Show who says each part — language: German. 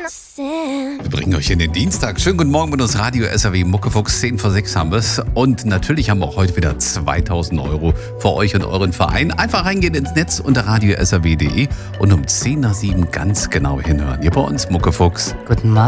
Speaker 1: Wir bringen euch in den Dienstag. Schönen guten Morgen mit uns Radio SAW Muckefuchs. 10 vor 6 haben wir es. Und natürlich haben wir auch heute wieder 2.000 € für euch und euren Verein. Einfach reingehen ins Netz unter radiosaw.de und um 10 nach 7 ganz genau hinhören. Hier bei uns Muckefuchs.
Speaker 2: Guten Morgen.